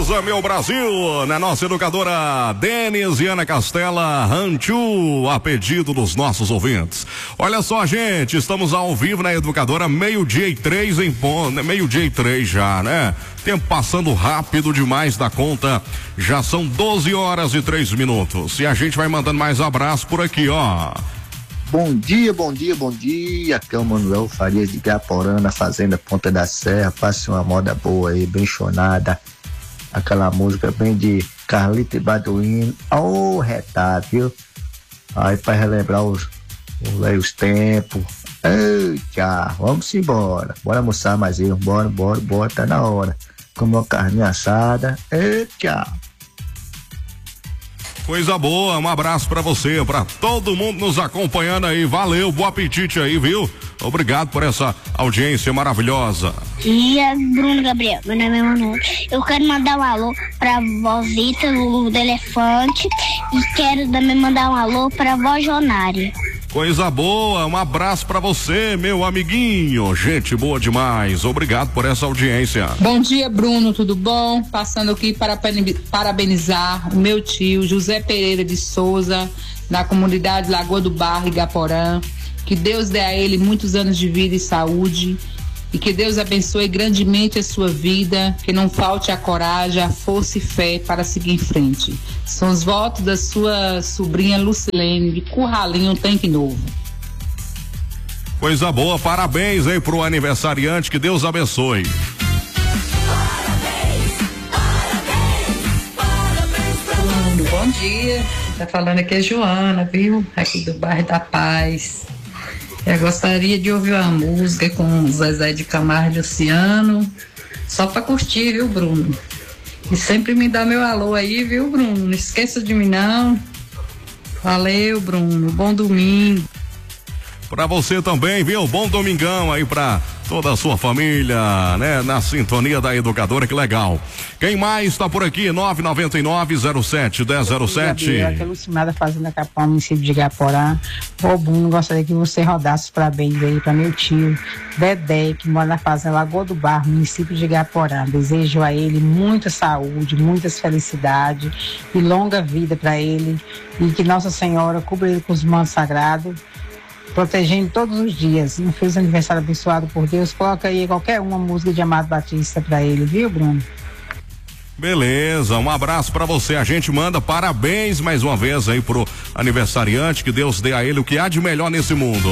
beleza, meu Brasil? Na nossa educadora Denis e Ana Castela Ranchu, a pedido dos nossos ouvintes. Olha só, gente, estamos ao vivo na educadora, 12:03 em ponto, 12:03 já, né? Tempo passando rápido demais da conta, já são 12h03. E a gente vai mandando mais abraço por aqui, ó. Bom dia, bom dia, bom dia. Aqui é o Manuel Farias de Gaporã, na Fazenda Ponta da Serra. Passe uma moda boa aí, bem chonada. Aquela música bem de Carlito e Baduíno. Ô, retrato, viu? Aí pra relembrar os tempos. Eita, vamos embora. Bora almoçar mais aí, bora, tá na hora. Comer uma carninha assada. Eita. Coisa boa, um abraço pra você, pra todo mundo nos acompanhando aí, valeu, bom apetite aí, viu? Obrigado por essa audiência maravilhosa. Dia, Bruno Gabriel, meu nome é Manuel. Eu quero mandar um alô pra vozita Lulu do Elefante e quero também mandar um alô pra vó Jonária. Coisa boa, um abraço pra você, meu amiguinho, gente boa demais, obrigado por essa audiência. Bom dia, Bruno, tudo bom? Passando aqui para parabenizar o meu tio José Pereira de Souza, na comunidade Lagoa do Barro, Igaporã. Que Deus dê a ele muitos anos de vida e saúde, e que Deus abençoe grandemente a sua vida, que não falte a coragem, a força e fé para seguir em frente. São os votos da sua sobrinha Lucilene, de Curralinho, Tanque Novo. Coisa boa, parabéns aí pro aniversariante, que Deus abençoe. Bom dia, tá falando aqui é Joana, viu? Aqui do bairro da Paz. Eu gostaria de ouvir uma música com Zezé de Camargo e Luciano, só pra curtir, viu, Bruno? E sempre me dá meu alô aí, viu, Bruno? Não esqueça de mim, não. Valeu, Bruno. Bom domingo. Pra você também, viu? Bom domingão aí pra toda a sua família, né? Na sintonia da educadora, que legal. Quem mais tá por aqui? 999-07-1007. Aqui é Lucimar da Fazenda Capão, município de Igaporã. Ô, Bruno, gostaria que você rodasse os parabéns aí pra meu tio Dedé, que mora na Fazenda Lagoa do Barro, município de Igaporã. Desejo a ele muita saúde, muitas felicidades e longa vida pra ele, e que Nossa Senhora cubra ele com os mantos sagrados, protegendo todos os dias. Um feliz aniversário abençoado por Deus. Coloca aí qualquer uma música de Amado Batista pra ele, viu, Bruno? Beleza, um abraço pra você. A gente manda parabéns mais uma vez aí pro aniversariante, que Deus dê a ele o que há de melhor nesse mundo.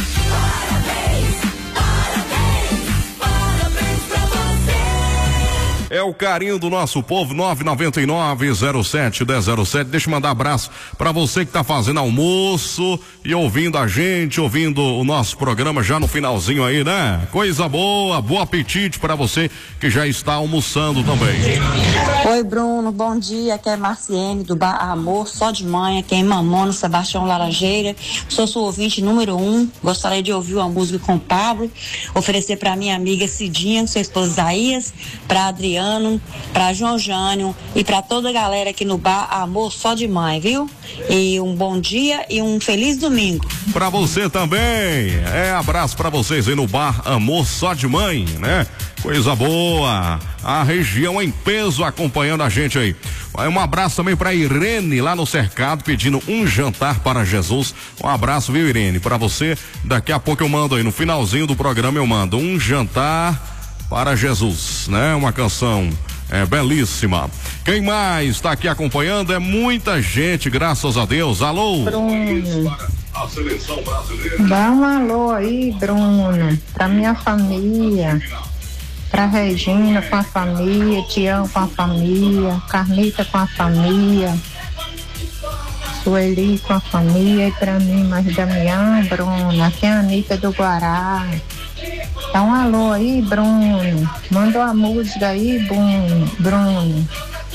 É o carinho do nosso povo, 999-07-1007. Deixa eu mandar abraço pra você que tá fazendo almoço e ouvindo a gente, ouvindo o nosso programa já no finalzinho aí, né? Coisa boa, bom apetite pra você que já está almoçando também. Oi, Bruno, bom dia. Aqui é Marciene do Bar Amor, só de manhã, aqui em Mamona, Sebastião Laranjeira. Sou sua ouvinte número 1. Gostaria de ouvir uma música com o Pablo, oferecer pra minha amiga Cidinha, sua esposa Isaías, pra Adriana, para João Jânio e para toda a galera aqui no Bar Amor Só de Mãe, viu? E um bom dia e um feliz domingo. Para você também. Abraço para vocês aí no Bar Amor Só de Mãe, né? Coisa boa. A região em peso acompanhando a gente aí. Um abraço também para Irene lá no Cercado, pedindo um jantar para Jesus. Um abraço, viu, Irene? Para você, daqui a pouco eu mando aí, no finalzinho do programa eu mando um jantar para Jesus, né? Uma canção belíssima. Quem mais está aqui acompanhando? É muita gente, graças a Deus. Alô? Bruno. Dá um alô aí, Bruno, pra minha família, pra Regina com a família, Tião com a família, Carmita com a família, Sueli com a família, e pra mim, mais Damião, Bruno. Aqui é a Anitta do Guará. Dá um alô aí, Bruno. Manda uma música aí, Bruno.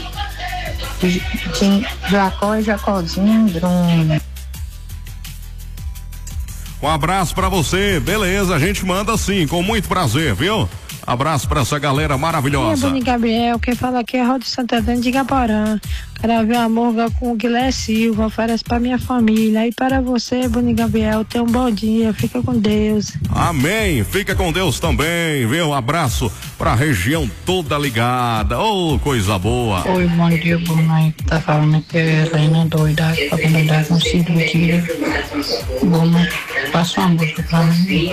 Jacó e Jacozinho, Bruno. Um abraço pra você, beleza, a gente manda sim, com muito prazer, viu? Abraço pra essa galera maravilhosa. Bruno e Gabriel, quem fala aqui é Rodo Santana de Igaporã. Quero ver a morga com o Guilherme Silva, oferece pra minha família. E para você, Bruno e Gabriel, tenha um bom dia, fica com Deus. Amém, fica com Deus também, viu? Um abraço pra região toda ligada, coisa boa. Oi, bom dia, Bruno aí, tá falando que é Helena doida, pra cuidar com Cid Mentira. Bruno, passa uma música pra mim.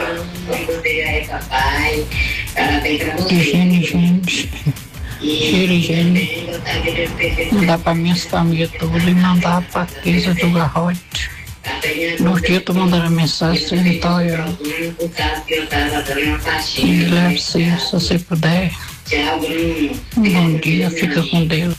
Higiene, mandar pra minhas famílias todas e mandar pra Kisa do Garrote. No dia eu tô mandando a mensagem sanitária. E leve-se, se você puder. Um bom dia, fica com Deus.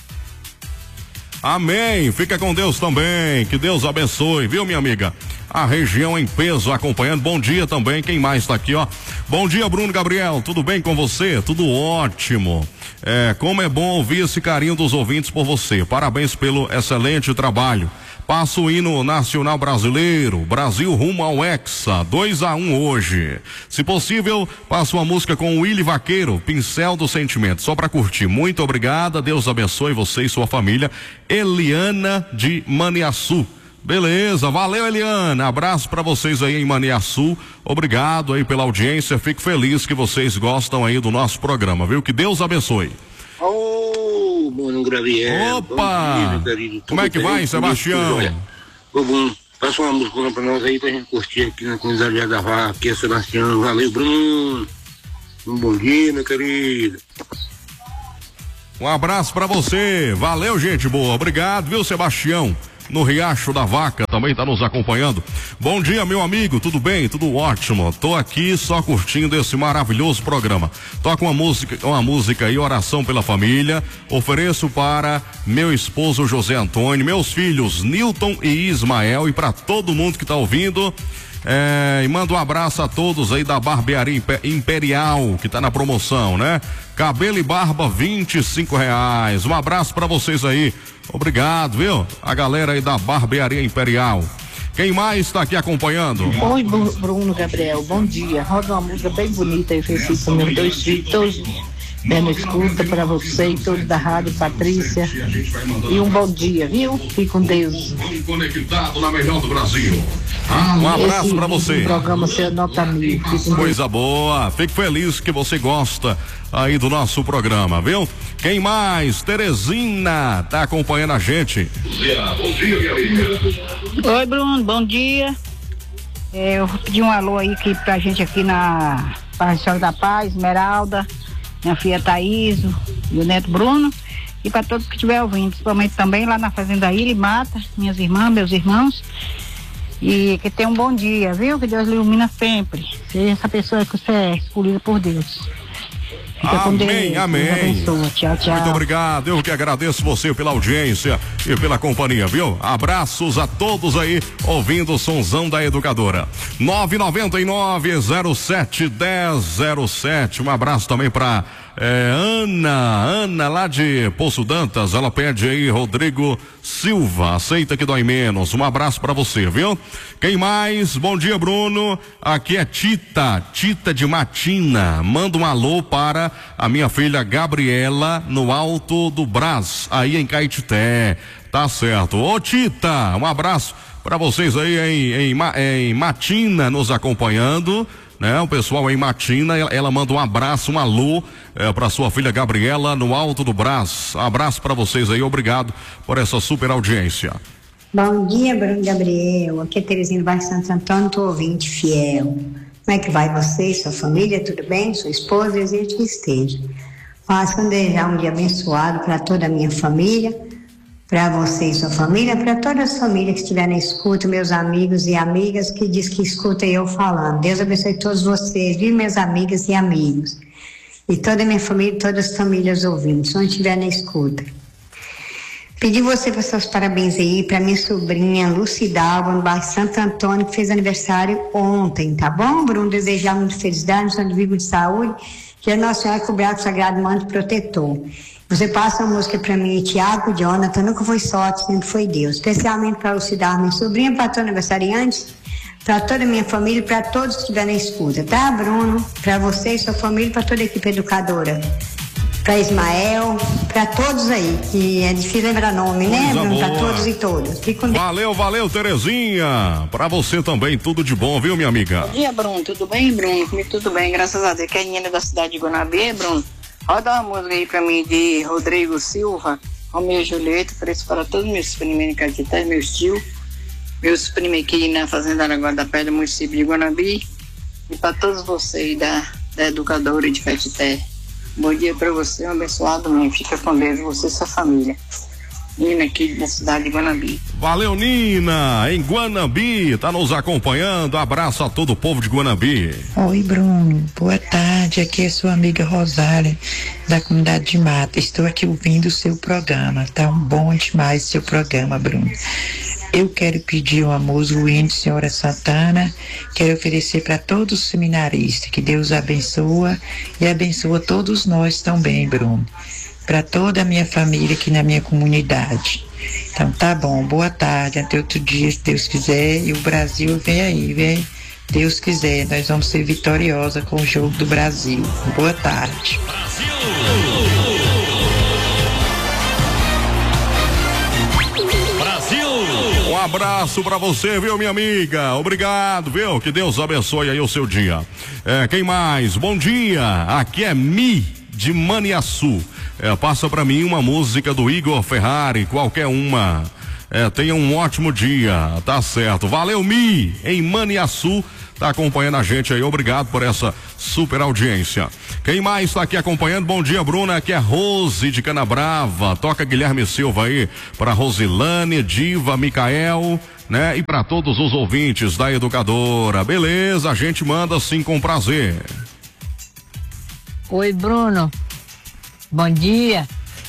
Amém, fica com Deus também, que Deus abençoe, viu, minha amiga? A região em peso acompanhando, bom dia também, quem mais tá aqui, ó? Bom dia, Bruno Gabriel, tudo bem com você? Tudo ótimo. Como é bom ouvir esse carinho dos ouvintes por você, parabéns pelo excelente trabalho. Passa o hino nacional brasileiro, Brasil rumo ao Hexa, 2-1 hoje. Se possível, passa uma música com o Willy Vaqueiro, Pincel do Sentimento, só pra curtir. Muito obrigada, Deus abençoe você e sua família. Eliana de Maniaçu. Beleza, valeu, Eliana, abraço pra vocês aí em Maniaçu, obrigado aí pela audiência, fico feliz que vocês gostam aí do nosso programa, viu? Que Deus abençoe. Bruno Gabriel. Opa! Dia, como é que vai, Sebastião? Ô, Bruno, passa uma música pra nós aí pra gente curtir aqui na comunidade da Vaca. Aqui é Sebastião. Valeu, Bruno. Um bom dia, meu querido. Um abraço pra você. Valeu, gente boa. Obrigado, viu, Sebastião? No Riacho da Vaca, também tá nos acompanhando. Bom dia, meu amigo, tudo bem? Tudo ótimo. Tô aqui só curtindo esse maravilhoso programa. Toca uma música aí, oração pela família. Ofereço para meu esposo José Antônio, meus filhos Nilton e Ismael e para todo mundo que tá ouvindo. E manda um abraço a todos aí da Barbearia Imperial, que tá na promoção, né? Cabelo e barba, R$25. Um abraço pra vocês aí. Obrigado, viu? A galera aí da Barbearia Imperial. Quem mais tá aqui acompanhando? Oi, Bruno Gabriel, bom dia. Roda uma música bem bonita aí, feita com meus 2 filhos, todos dando escuta pra você e todos da rádio, Patrícia. E um bom dia, viu? Fique com Deus. Conectado na melhor do Brasil. Um abraço pra você. O programa Seu Nota Mil. Coisa boa. Fico feliz que você gosta aí do nosso programa, viu? Quem mais? Terezinha tá acompanhando a gente. Bom dia, Oi, Bruno, bom dia. Eu vou pedir um alô aí pra gente aqui na Parque da Paz, Esmeralda, minha filha Thaís e o neto Bruno, e para todos que estiverem ouvindo, principalmente também lá na Fazenda Ilha e Mata, minhas irmãs, meus irmãos, e que tenham um bom dia, viu? Que Deus lhe ilumina sempre. Seja essa pessoa que você é escolhida por Deus. Fica com Deus. Amém. Tchau, tchau. Muito obrigado, eu que agradeço você pela audiência e pela companhia, viu? Abraços a todos aí, ouvindo o sonzão da Educadora. 999-07-1007. Um abraço também pra Ana lá de Poço Dantas, ela pede aí Rodrigo Silva, aceita que dói menos. Um abraço pra você, viu? Quem mais? Bom dia, Bruno. Aqui é Tita de Matina. Manda um alô para a minha filha Gabriela no Alto do Brás, aí em Caetité. Tá certo. Ô Tita, um abraço pra vocês aí em Matina nos acompanhando, né? O pessoal aí em Matina, ela manda um abraço, um alô para sua filha Gabriela no Alto do Brás. Abraço para vocês aí, obrigado por essa super audiência. Bom dia, Bruno Gabriel, aqui é Terezinha do Bairro Santo Antônio, tô ouvinte fiel. Como é que vai você e sua família, tudo bem? Sua esposa, desejo que esteja. Faço desejar um dia abençoado para toda a minha família, para você e sua família, para todas as famílias que estiverem na escuta, meus amigos e amigas que diz que escuta eu falando. Deus abençoe todos vocês, viu, meus amigas e amigos. E toda a minha família, todas as famílias ouvindo, se não estiver na escuta. Pedi você para seus parabéns aí para minha sobrinha Lucidalva, no bairro Santo Antônio, que fez aniversário ontem, tá bom, Bruno? Desejar muita felicidade, um vídeo de saúde, que a Nossa Senhora cobrar com o sagrado manto protetor. Você passa uma música para mim, Tiago, Jonathan, nunca foi sorte, sempre foi Deus. Especialmente para Lucidalva, minha sobrinha, para todos aniversariantes, para toda a minha família, para todos que estiverem na escuta, tá, Bruno? Para você e sua família, para toda a equipe educadora. Para Ismael, para todos aí, que é difícil lembrar nome, né, Bruno? Para todos e todas. Valeu, Terezinha. Para você também, tudo de bom, viu, minha amiga? Bom dia, Bruno. Tudo bem, Bruno? Comigo tudo bem, graças a Deus. Que é Nina da cidade de Guanabí, Bruno. Roda uma música aí para mim de Rodrigo Silva, Romeu e Julieta. Ofereço para todos os meus primos em Caetité, meus tios, meus primos aqui na Fazenda Araguá da Pedra, município de Guanabí. E para todos vocês da educadora de Caetité. Bom dia para você, um abençoado domingo. Fica com Deus, você e sua família. Nina aqui da cidade de Guanabí. Valeu, Nina, em Guanabí, tá nos acompanhando. Abraço a todo o povo de Guanabí. Oi, Bruno, boa tarde. Aqui é sua amiga Rosália, da comunidade de Mata. Estou aqui ouvindo o seu programa. Tá bom demais seu programa, Bruno. Eu quero pedir uma música, o hino de Senhora Santana. Quero oferecer para todos os seminaristas. Que Deus abençoa e abençoa todos nós também, Bruno. Para toda a minha família aqui na minha comunidade. Então tá bom, boa tarde. Até outro dia, se Deus quiser. E o Brasil vem aí, vem. Deus quiser, nós vamos ser vitoriosos com o jogo do Brasil. Boa tarde. Um abraço pra você, viu, minha amiga? Obrigado, viu? Que Deus abençoe aí o seu dia. Quem mais? Bom dia, aqui é Mi de Maniaçu. Passa pra mim uma música do Igor Ferrari, qualquer uma. Tenha um ótimo dia, tá certo. Valeu, Mi, em Maniaçu. Tá acompanhando a gente aí, obrigado por essa super audiência. Quem mais tá aqui acompanhando? Bom dia, Bruna, aqui é Rose de Canabrava, toca Guilherme Silva aí, para Rosilane, Diva, Micael, né? E para todos os ouvintes da educadora, beleza, a gente manda sim com prazer. Oi, Bruno, bom dia.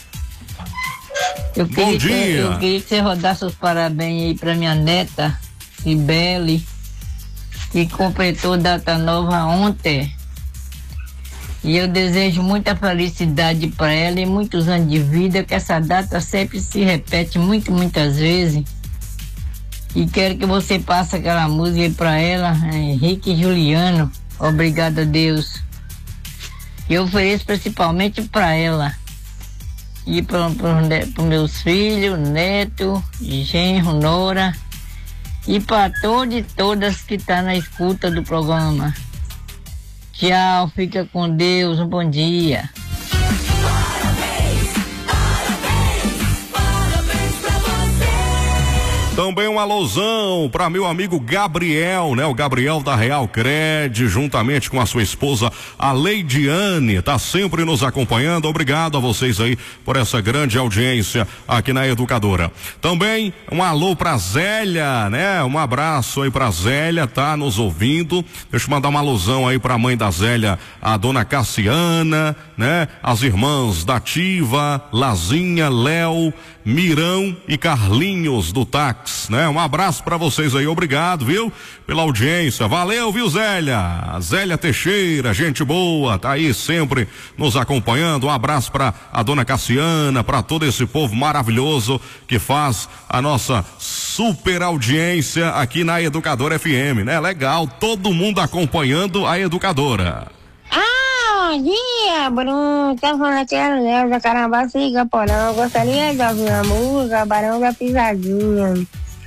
Eu queria que você rodasse os parabéns aí pra minha neta, Cibele, que completou data nova ontem. E eu desejo muita felicidade para ela e muitos anos de vida, que essa data sempre se repete muitas vezes. E quero que você passe aquela música aí para ela, Henrique e Juliano, obrigado a Deus. Eu ofereço principalmente para ela. E para meus filhos, neto, genro, nora. E para todos e todas que estão na escuta do programa. Tchau, fica com Deus, um bom dia. Também um alôzão para meu amigo Gabriel, né? O Gabriel da Real Cred, juntamente com a sua esposa, a Leidiane, tá sempre nos acompanhando. Obrigado a vocês aí por essa grande audiência aqui na Educadora. Também um alô pra Zélia, né? Um abraço aí pra Zélia, tá nos ouvindo. Deixa eu mandar um alôzão aí pra mãe da Zélia, a dona Cassiana, né? As irmãs da Tiva, Lazinha, Léo, Mirão e Carlinhos do Táxi, né? Um abraço pra vocês aí, obrigado, viu? Pela audiência, valeu, viu, Zélia? Zélia Teixeira, gente boa, tá aí sempre nos acompanhando. Um abraço pra a dona Cassiana, pra todo esse povo maravilhoso que faz a nossa super audiência aqui na Educadora FM, né? Legal, todo mundo acompanhando a Educadora. Bom dia, Bruno. Tá falando aqui é Léo da Carambaça e Igaporã. Gostaria de ouvir uma música, Barão da Pisadinha.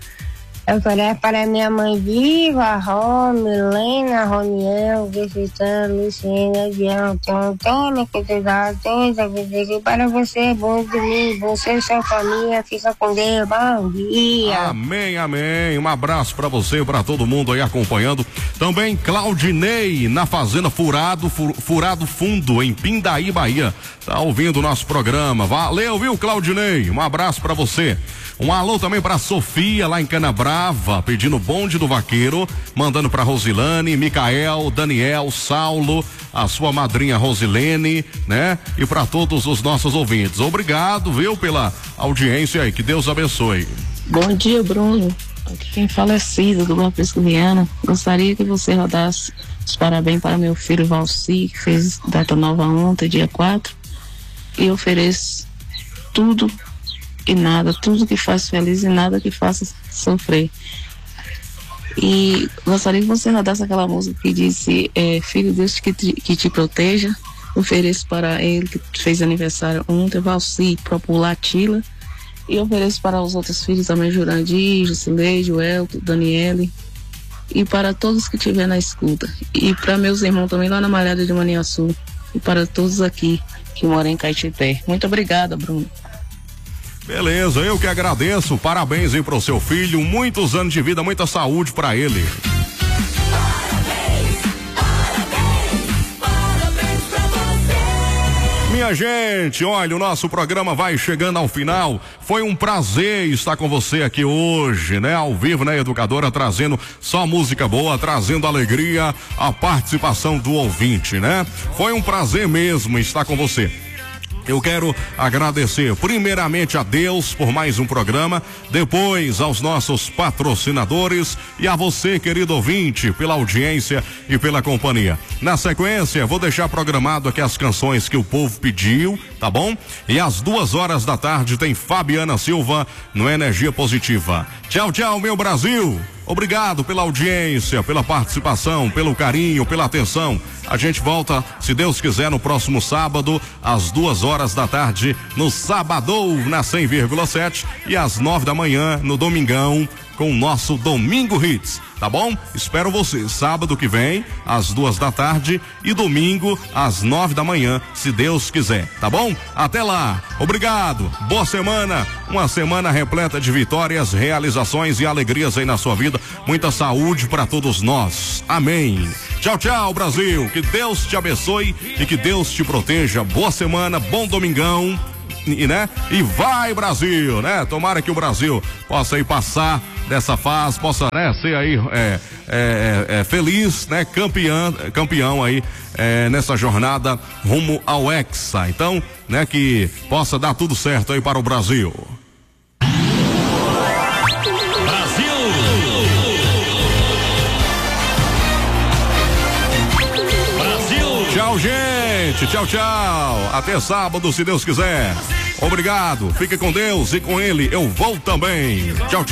Eu queria para minha mãe Diva, Rô, Milena, Roniel, Vicitã, Luciana, Diana, Antônio, que te dá atenção, que para você, bom domingo, você e sua família, fica com Deus, bom dia. Amém, amém. Um abraço para você e para todo mundo aí acompanhando. Também Claudinei, na Fazenda Furado Fundo, em Pindaí, Bahia. Tá ouvindo o nosso programa. Valeu, viu, Claudinei? Um abraço para você. Um alô também pra Sofia, lá em Canabrava, pedindo bonde do vaqueiro, mandando pra Rosilane, Micael, Daniel, Saulo, a sua madrinha Rosilene, né? E pra todos os nossos ouvintes. Obrigado, viu, pela audiência aí, que Deus abençoe. Bom dia, Bruno. Aqui quem fala é Cida, do Boa Pescoviana. Gostaria que você rodasse os parabéns para meu filho Valci, que fez data nova ontem, dia 4. E ofereço tudo e nada, tudo que faz feliz e nada que faça sofrer. E gostaria que você rodasse aquela música que disse Filho de Deus que te proteja. Ofereço para ele que fez aniversário ontem, Valci, Popular Tila. E ofereço para os outros filhos também, Jurandir, Jusileide, Elton, Daniele. E para todos que estiver na escuta. E para meus irmãos também lá na Malhada de Maniaçu. E para todos aqui que moram em Caetité. Muito obrigada, Bruno. Beleza, eu que agradeço. Parabéns aí pro seu filho. Muitos anos de vida, muita saúde para ele. Minha gente, olha, o nosso programa vai chegando ao final. Foi um prazer estar com você aqui hoje, né? Ao vivo, né, Educadora, trazendo só música boa, trazendo alegria, a participação do ouvinte, né? Foi um prazer mesmo estar com você. Eu quero agradecer primeiramente a Deus por mais um programa, depois aos nossos patrocinadores e a você, querido ouvinte, pela audiência e pela companhia. Na sequência, vou deixar programado aqui as canções que o povo pediu, tá bom? E às 2h da tarde tem Fabiana Silva no Energia Positiva. Tchau, tchau, meu Brasil! Obrigado pela audiência, pela participação, pelo carinho, pela atenção. A gente volta, se Deus quiser, no próximo sábado, às 2h da tarde, no Sabadão, na 100,7, e às 9 da manhã, no Domingão, com o nosso Domingo Hits, tá bom? Espero você sábado que vem, às 2 da tarde, e domingo, às 9 da manhã, se Deus quiser, tá bom? Até lá, obrigado, boa semana, uma semana repleta de vitórias, realizações e alegrias aí na sua vida, muita saúde para todos nós, amém. Tchau, tchau, Brasil, que Deus te abençoe e que Deus te proteja, boa semana, bom domingão. Né? E vai, Brasil, né? Tomara que o Brasil possa aí passar dessa fase, possa, né, ser aí feliz, né? Campeão aí nessa jornada rumo ao Hexa. Então, né, que possa dar tudo certo aí para o Brasil. Tchau, gente. Tchau, tchau. Até sábado, se Deus quiser. Obrigado. Fique com Deus e com Ele eu vou também. Tchau, tchau.